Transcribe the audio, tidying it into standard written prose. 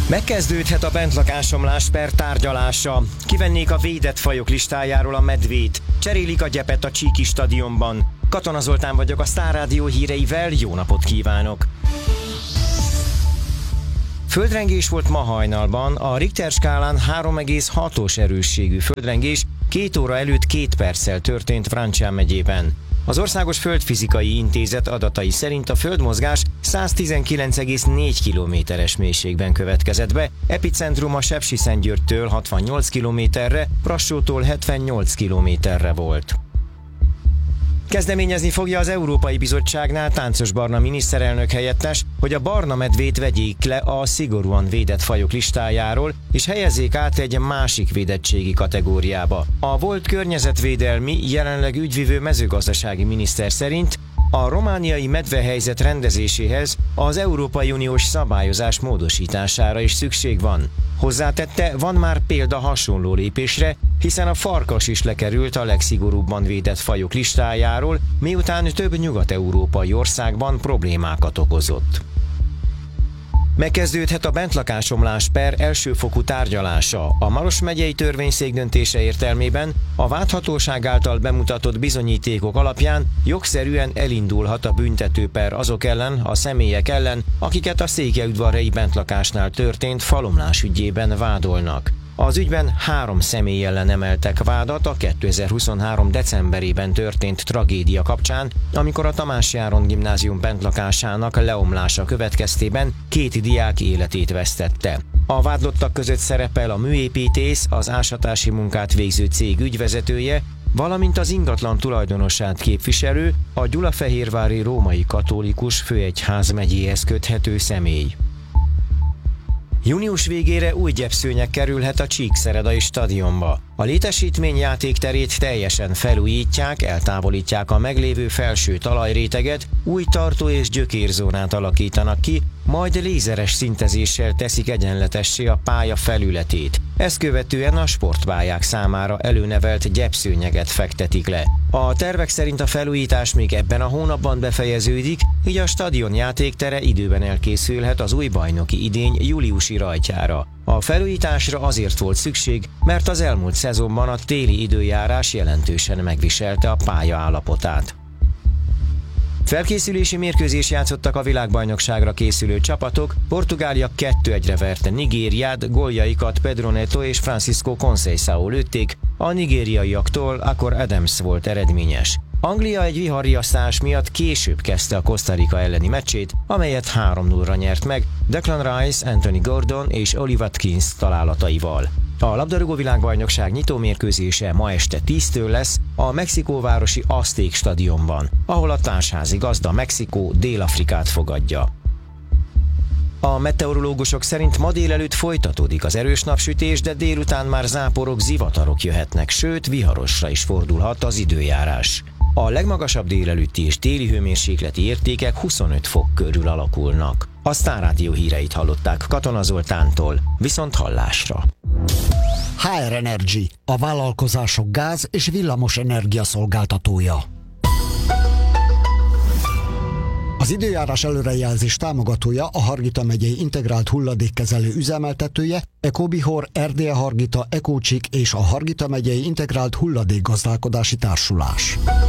Megkezdődhet a bentlakásomlás per tárgyalása. Kivennék a védett fajok listájáról a medvét. Cserélik a gyepet a Csíki stadionban. Katona Zoltán vagyok a Sztár Rádió híreivel, jó napot kívánok! Földrengés volt ma hajnalban, a Richter skálán 3,6-os erősségű földrengés 2 óra előtt 2 perccel történt Vrancsia megyében. Az Országos Földfizikai Intézet adatai szerint a földmozgás 119,4 kilométeres mélységben következett be, epicentruma Sepsiszentgyörgytől 68 kilométerre, Brassótól 78 kilométerre volt. Kezdeményezni fogja az Európai Bizottságnál Táncos Barna miniszterelnök helyettes, hogy a barna medvét vegyék le a szigorúan védett fajok listájáról, és helyezzék át egy másik védettségi kategóriába. A volt környezetvédelmi, jelenleg ügyvivő mezőgazdasági miniszter szerint a romániai medvehelyzet rendezéséhez az Európai Uniós szabályozás módosítására is szükség van. Hozzátette, van már példa hasonló lépésre, hiszen a farkas is lekerült a legszigorúbban védett fajok listájáról, miután több nyugat-európai országban problémákat okozott. Megkezdődhet a bentlakásomlás per elsőfokú tárgyalása. A Maros megyei törvényszék döntése értelmében a vádhatóság által bemutatott bizonyítékok alapján jogszerűen elindulhat a büntetőper azok ellen, a személyek ellen, akiket a székelyudvarhelyi bentlakásnál történt falomlás ügyében vádolnak. Az ügyben 3 személy ellen emeltek vádat a 2023. decemberében történt tragédia kapcsán, amikor a Tamás Járon gimnázium bentlakásának leomlása következtében 2 diák életét vesztette. A vádlottak között szerepel a műépítész, az ásatási munkát végző cég ügyvezetője, valamint az ingatlan tulajdonosát képviselő, a Gyulafehérvári Római Katolikus Főegyház megyéhez köthető személy. Június végére új gyepszőnyeg kerülhet a Csíkszeredai stadionba. A létesítmény játékterét teljesen felújítják, eltávolítják a meglévő felső talajréteget, új tartó- és gyökérzónát alakítanak ki, majd lézeres szintezéssel teszik egyenletessé a pálya felületét. Ezt követően a sportpályák számára előnevelt gyepszőnyeget fektetik le. A tervek szerint a felújítás még ebben a hónapban befejeződik, így a stadion játéktere időben elkészülhet az új bajnoki idény júliusi rajtjára. A felújításra azért volt szükség, mert az elmúlt szezonban a téli időjárás jelentősen megviselte a pálya állapotát. Felkészülési mérkőzést játszottak a világbajnokságra készülő csapatok, Portugália 2-1-re verte Nigériát, góljaikat Pedro Neto és Francisco Conceição lőtték, a nigériaiaktól Akor Adams volt eredményes. Anglia egy viharriasztás miatt később kezdte a Costa Rica elleni meccsét, amelyet 3-0-ra nyert meg Declan Rice, Anthony Gordon és Oli Watkins találataival. A labdarúgó világbajnokság nyitómérkőzése ma este 10-től lesz a mexikóvárosi Azték stadionban, ahol a társházi gazda Mexikó Dél-Afrikát fogadja. A meteorológusok szerint ma délelőtt folytatódik az erős napsütés, de délután már záporok, zivatarok jöhetnek, sőt viharosra is fordulhat az időjárás. A legmagasabb délelőtti és téli hőmérsékleti értékek 25 fok körül alakulnak. A Sztár Rádió híreit hallották Katona Zoltántól, viszont hallásra. HR Energy, a vállalkozások gáz- és villamos energia szolgáltatója. Az időjárás előrejelzés támogatója a Hargita megyei integrált hulladékkezelő üzemeltetője, Ecobihor, RDE Hargita, Ecócsik és a Hargita megyei integrált hulladékgazdálkodási társulás.